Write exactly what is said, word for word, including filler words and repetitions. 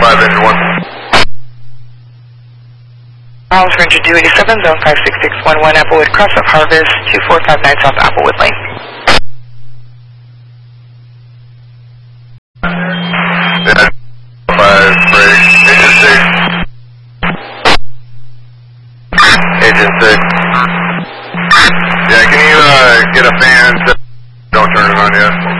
five, engine one. Miles Ranger two eighty-seven, zone five six six one one, Applewood, cross of Harvest, two four five nine South Applewood Lane. Yeah, five, break, engine six. Engine six. Yeah, can you uh, get a fan? Don't turn it on yet.